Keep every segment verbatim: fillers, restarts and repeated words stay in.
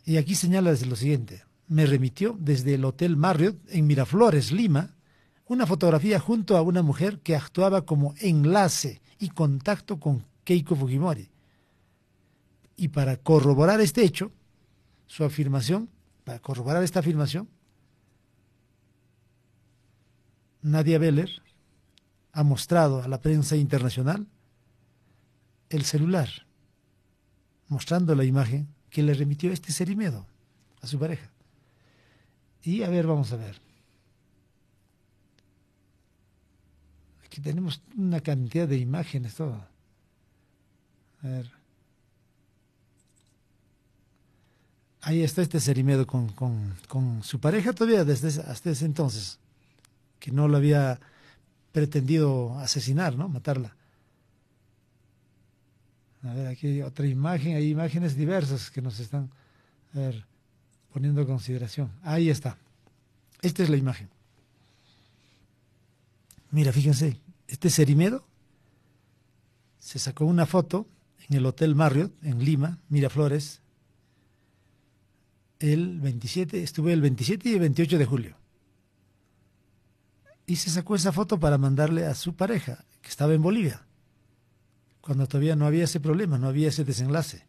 Y aquí señala desde lo siguiente: me remitió desde el Hotel Marriott en Miraflores, Lima, una fotografía junto a una mujer que actuaba como enlace y contacto con Keiko Fujimori. Y para corroborar este hecho, su afirmación, para corroborar esta afirmación, Nadia Beller ha mostrado a la prensa internacional el celular, mostrando la imagen que le remitió este Cerimedo a su pareja. Y a ver, vamos a ver. Aquí tenemos una cantidad de imágenes, todo. A ver. Ahí está este Cerimedo con, con, con su pareja todavía desde ese, hasta ese entonces, que no lo había pretendido asesinar, ¿no? Matarla. A ver, aquí hay otra imagen, hay imágenes diversas que nos están, a ver, poniendo en consideración. Ahí está. Esta es la imagen. Mira, fíjense, este Cerimedo se sacó una foto en el Hotel Marriott, en Lima, Miraflores, el veintisiete, estuve el veintisiete y el veintiocho de julio. Y se sacó esa foto para mandarle a su pareja, que estaba en Bolivia, cuando todavía no había ese problema, no había ese desenlace.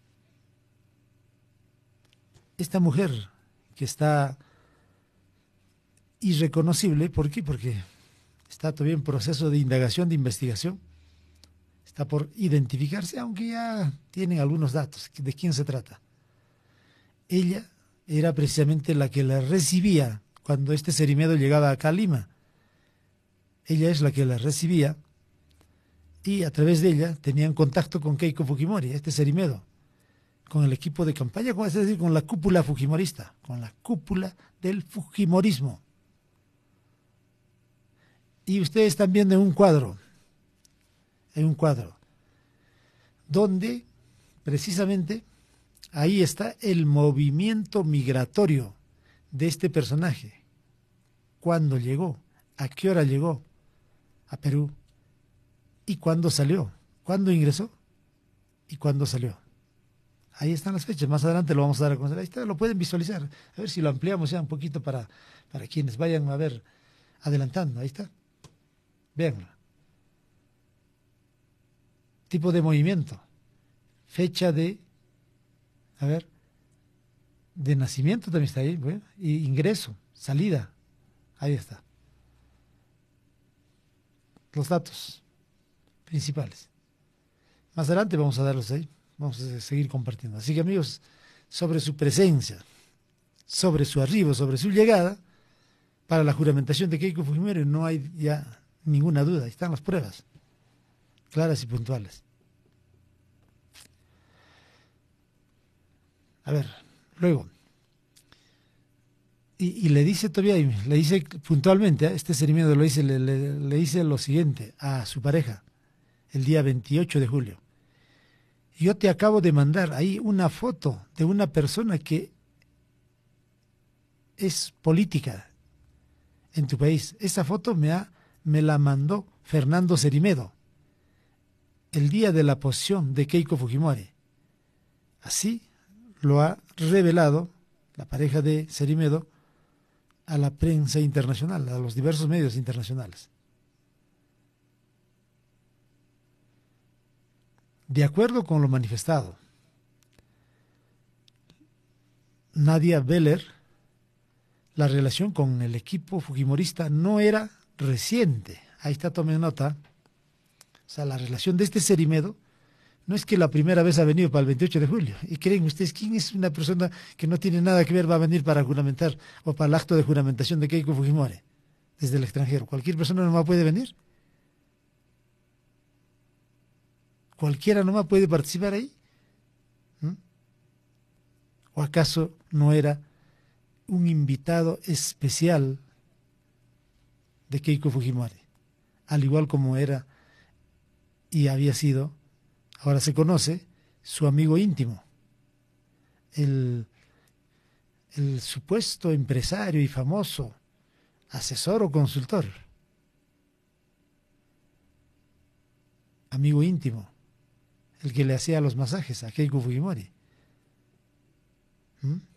Esta mujer que está irreconocible, ¿por qué? Porque está todavía en proceso de indagación, de investigación, está por identificarse, aunque ya tienen algunos datos. ¿De quién se trata? Ella era precisamente la que la recibía cuando este Cerimedo llegaba acá a Lima. Ella es la que la recibía y a través de ella tenían contacto con Keiko Fujimori, este Cerimedo, con el equipo de campaña, es decir, con la cúpula fujimorista, con la cúpula del fujimorismo. Y ustedes están viendo en un cuadro, en un cuadro, donde precisamente ahí está el movimiento migratorio de este personaje. ¿Cuándo llegó? ¿A qué hora llegó a Perú? ¿Y cuándo salió? ¿Cuándo ingresó? ¿Y cuándo salió? Ahí están las fechas. Más adelante lo vamos a dar a conocer. Ahí está, lo pueden visualizar. A ver si lo ampliamos ya un poquito para, para quienes vayan a ver adelantando. Ahí está. Véanlo. Tipo de movimiento. Fecha de, a ver, de nacimiento también está ahí. Bueno, y ingreso, salida. Ahí está. Los datos principales. Más adelante vamos a darlos ahí. Vamos a seguir compartiendo. Así que, amigos, sobre su presencia, sobre su arribo, sobre su llegada, para la juramentación de Keiko Fujimori no hay ya ninguna duda. Ahí están las pruebas, claras y puntuales. A ver, luego, y, y le dice todavía, le dice puntualmente, ¿eh? Este Cerimedo lo dice, le, le, le dice lo siguiente a su pareja, el día veintiocho de julio. Yo te acabo de mandar ahí una foto de una persona que es política en tu país. Esa foto me, ha, me la mandó Fernando Cerimedo el día de la posesión de Keiko Fujimori. Así lo ha revelado la pareja de Cerimedo a la prensa internacional, a los diversos medios internacionales. De acuerdo con lo manifestado, Nadia Beller, la relación con el equipo fujimorista no era reciente. Ahí está, tomen nota. O sea, la relación de este Cerimedo no es que la primera vez ha venido para el veintiocho de julio. ¿Y creen ustedes quién es una persona que no tiene nada que ver va a venir para juramentar o para el acto de juramentación de Keiko Fujimori desde el extranjero? ¿Cualquier persona nomás puede venir? ¿Cualquiera nomás puede participar ahí? ¿Mm? ¿O acaso no era un invitado especial de Keiko Fujimori? Al igual como era y había sido, ahora se conoce, su amigo íntimo, el, el supuesto empresario y famoso asesor o consultor, amigo íntimo, el que le hacía los masajes a Keiko Fujimori. ¿Mm?